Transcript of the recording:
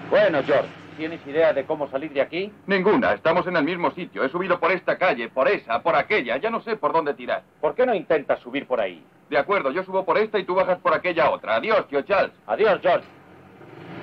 Bueno, George, ¿tienes idea de cómo salir de aquí? Ninguna, estamos en el mismo sitio. He subido por esta calle, por esa, por aquella. Ya no sé por dónde tirar. ¿Por qué no intentas subir por ahí? De acuerdo, yo subo por esta y tú bajas por aquella otra. Adiós, tío Charles. Adiós, George.